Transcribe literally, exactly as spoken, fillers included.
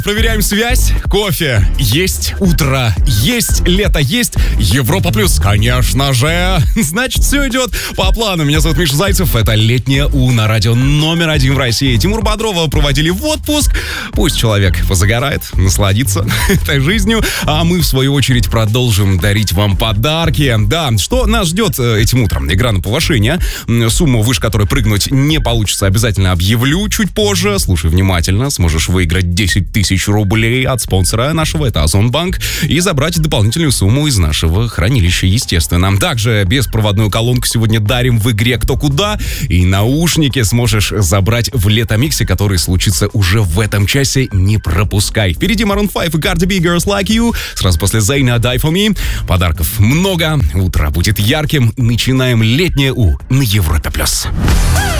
Проверяем связь. Кофе есть, утро есть, лето есть, Европа плюс, конечно же. Значит, все идет по плану. Меня зовут Миша Зайцев. Это летнее У на радио номер один в России. Тимур Бодрова проводили в отпуск. Пусть человек позагорает, насладится этой жизнью. А мы, в свою очередь, продолжим дарить вам подарки. Да, что нас ждет этим утром? Игра на повышение. Сумму, выше которой прыгнуть не получится, обязательно объявлю чуть позже. Слушай внимательно. Сможешь выиграть десять тысяч рублей от спонсора нашего, это Озонбанк, и забрать дополнительную сумму из нашего хранилища, естественно. Также беспроводную колонку сегодня дарим в игре «Кто куда», и наушники сможешь забрать в Летомиксе, который случится уже в этом часе. Не пропускай. Впереди Maroon пять и Cardi B, Girls Like You. Сразу после Зейна Die For Me. Подарков много. Утро будет ярким. Начинаем летнее У на Европе+.